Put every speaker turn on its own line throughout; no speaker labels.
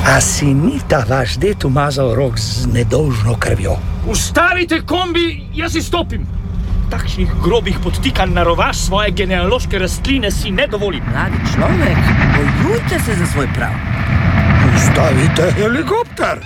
A si ni ta vaš ded umazal rok z nedolžno krvjo?
Ustavite kombi, jaz izstopim. Takšnih grobih podtikanj na rovaš svoje genealoške rastline si ne dovolim.
Mladi človek, bojujte se za svoj prav.
Ustavite helikopter!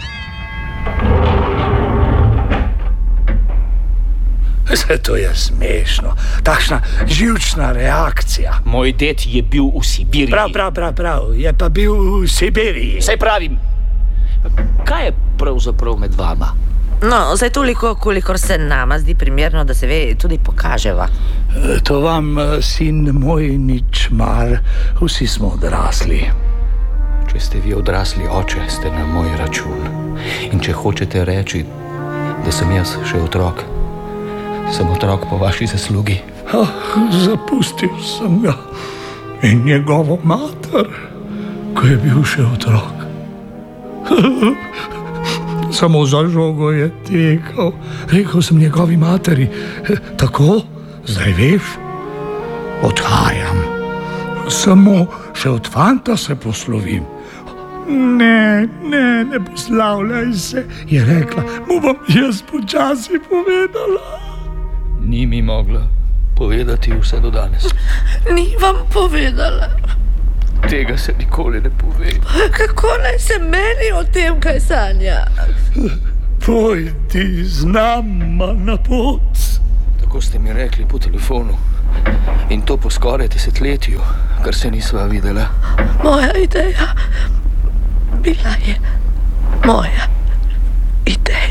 To je smešno. Takšna živčna reakcija.
Moj ded je bil v Sibiriji.
Prav. Je pa bil v Sibiriji.
Saj pravim. Kaj je pravzaprav med vama?
No, zdaj toliko, kolikor se nama zdi primerno, da se ve, tudi pokaževa.
To vam, sin moj, nič mar. Vsi smo odrasli.
Če ste vi odrasli, oče, ste na moj račun. In če hočete reči, da sem jaz še otrok, sem otrok po vaši zaslugi.
Zapustil sem ga in njegovo mater, ko je bil še otrok. Samo za žogo je tekel. Rekel sem njegovi materi, tako, zdaj veš, odhajam. Samo še od fanta se poslovim. Ne poslavljaj se, je rekla. Mu bom jaz počasi povedala.
Ni mi mogla povedati vse do danes.
Ni vam povedala.
Tega se nikoli ne pove.
Kako naj se meni o tem kaj sanja?
Pojdi z nama na pot.
Tako ste mi rekli po telefonu. In to po skoraj desetletju, kar se nisva videla.
Moja ideja bila je moja ideja.